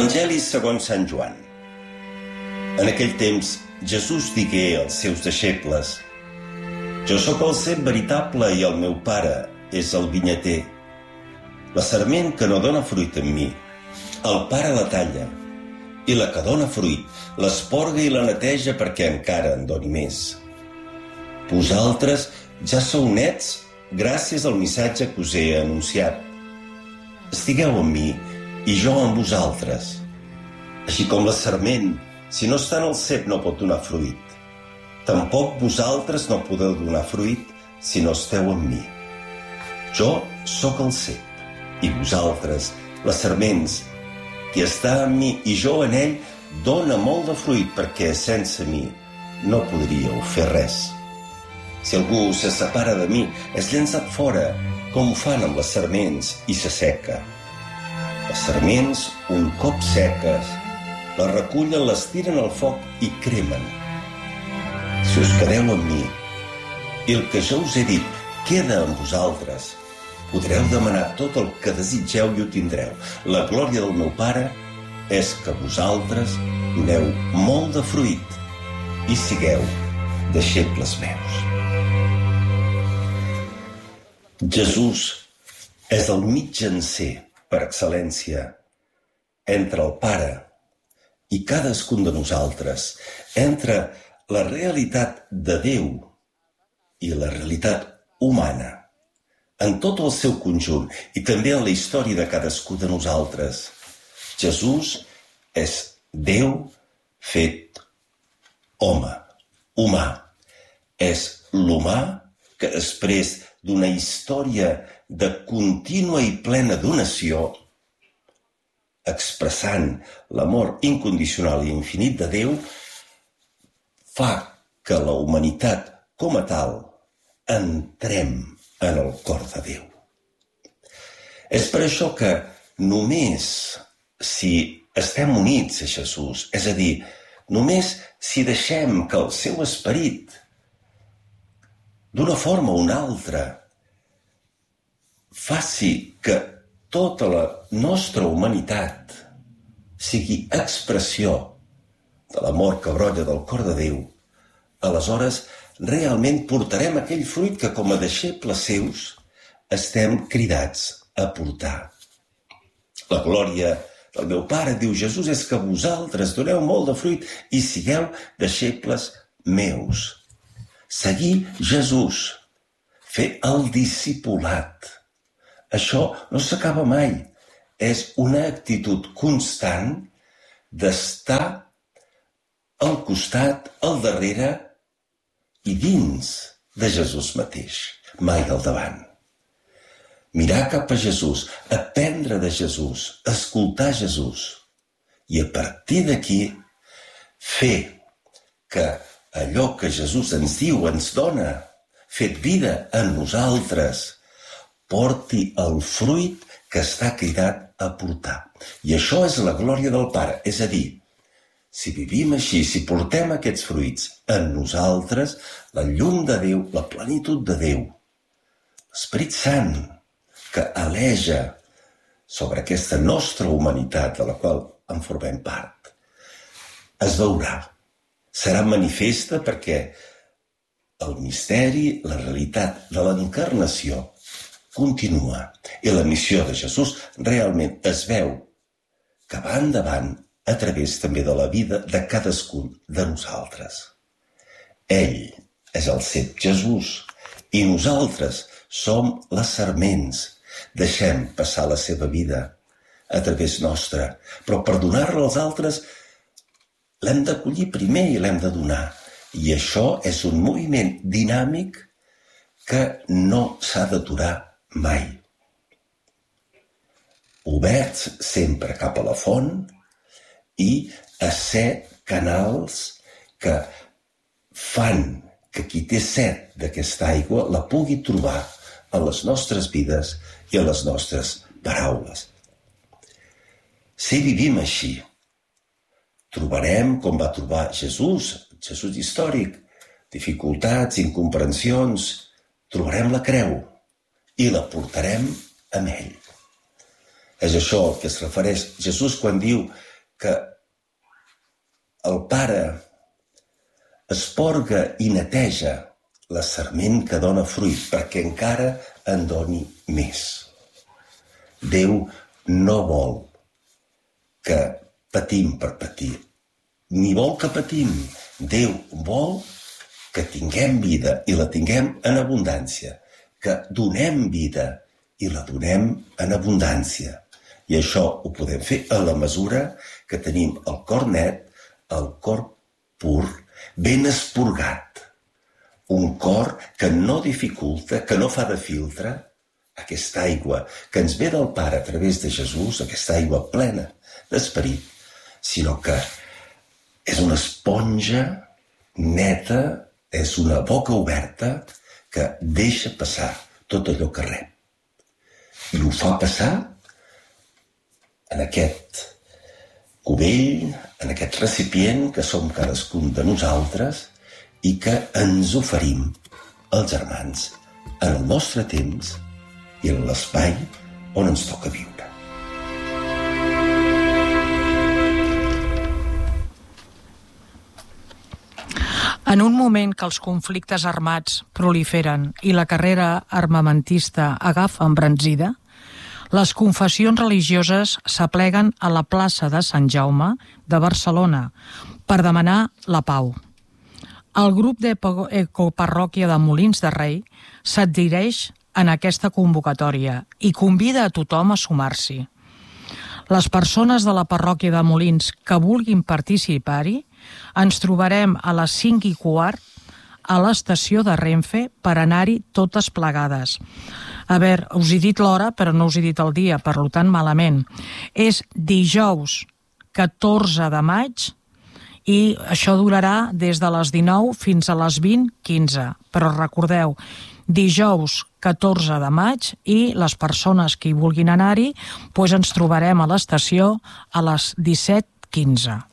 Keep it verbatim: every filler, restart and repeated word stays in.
Evangeli segons Sant Joan. En aquell temps, Jesús digué als seus deixebles: Jo sóc el cep veritable i el meu pare és el vinyater. La sarment que no dóna fruit en mi, el pare la talla, i la que dóna fruit l'esporga i la neteja perquè encara en doni més. Vosaltres ja sou nets gràcies al missatge que us he anunciat. Estigueu amb mi i jo amb vosaltres. Així com la sarment, si no està en el cep, no pot donar fruit. Tampoc vosaltres no podeu donar fruit si no esteu amb mi. Jo sóc el cep, i vosaltres, les sarments. Qui està amb mi i jo en ell, dona molt de fruit, perquè sense mi no podríeu fer res. Si algú se separa de mi, és llençat fora, com ho fan amb les sarments, i s'asseca. Les sarments, un cop seques, les recullen, les tiren al foc i cremen. Si us quedeu amb mi, i el que jo us he dit queda amb vosaltres, podreu demanar tot el que desitgeu i ho tindreu. La glòria del meu Pare és que vosaltres doneu molt de fruit i sigueu deixebles meus. Jesús és el mitjancer per excel·lència entre el Pare i cadascun de nosaltres, entre la realitat de Déu i la realitat humana, en tot el seu conjunt i també en la història de cadascú de nosaltres. Jesús és Déu fet home, humà. És l'humà que després d'una història de contínua i plena donació, expressant l'amor incondicional i infinit de Déu, fa que la humanitat com a tal entrem en el cor de Déu. És per això que només si estem units a Jesús, és a dir, només si deixem que el seu esperit, d'una forma o una altra, faci que tota la nostra humanitat sigui expressió de l'amor que brolla del cor de Déu, aleshores realment portarem aquell fruit que com a deixebles seus estem cridats a portar. La glòria del meu Pare, diu Jesús, és que vosaltres doneu molt de fruit i sigueu deixebles meus. Seguir Jesús, fer el discipulat. Això no s'acaba mai. És una actitud constant d'estar al costat, al darrere i dins de Jesús mateix, mai al davant. Mirar cap a Jesús, aprendre de Jesús, escoltar Jesús i a partir d'aquí fer que allò que Jesús ens diu, ens dona, fet vida en nosaltres, porti el fruit que està cridat a portar. I això és la glòria del Pare, és a dir, si vivim així, si portem aquests fruits en nosaltres, la llum de Déu, la plenitud de Déu, l'Esperit Sant que aleja sobre aquesta nostra humanitat de la qual en formem part, es veurà. Serà manifesta perquè el misteri, la realitat de l'encarnació continua i la missió de Jesús realment es veu que va endavant a través també de la vida de cadascun de nosaltres. Ell és el cep Jesús i nosaltres som les sarments. Deixem passar la seva vida a través nostra, però per donar-la als altres l'hem d'acollir primer i l'hem de donar. I això és un moviment dinàmic que no s'ha d'aturar mai. Oberts sempre cap a la font i a ser canals que fan que qui té set d'aquesta aigua la pugui trobar a les nostres vides i a les nostres paraules. Si vivim així, trobarem com va trobar Jesús, Jesús històric, dificultats, incomprensions, trobarem la creu i la portarem amb ell. És això el que es refereix Jesús quan diu que el pare esporga i neteja la sarment que dona fruit perquè encara en doni més. Déu no vol que patim per patir, ni vol que patim. Déu vol que tinguem vida i la tinguem en abundància, que donem vida i la donem en abundància. I això ho podem fer a la mesura que tenim el cor net, el cor pur, ben esporgat. Un cor que no dificulta, que no fa de filtre, aquesta aigua que ens ve del Pare a través de Jesús, aquesta aigua plena d'esperit, sinó que és una esponja neta, és una boca oberta que deixa passar tot allò que rep. I ho fa passar en aquest cubell, en aquest recipient que som cadascun de nosaltres i que ens oferim els germans en el nostre temps i en l'espai on ens toca viure. En un moment que els conflictes armats proliferen i la carrera armamentista agafa embranzida, les confessions religioses s'apleguen a la plaça de Sant Jaume de Barcelona per demanar la pau. El grup d'Ecoparròquia de Molins de Rei s'adhereix en aquesta convocatòria i convida a tothom a sumar-s'hi. Les persones de la parròquia de Molins que vulguin participar-hi ens trobarem a les cinc i quart a l'estació de Renfe per anar-hi totes plegades. A veure, us he dit l'hora, però no us he dit el dia, per tant malament. És dijous catorze de maig i això durarà des de les dinou fins a les vint quinze. Però recordeu, dijous catorze de maig i les persones que hi vulguin anar-hi doncs ens trobarem a l'estació a les disset quinze.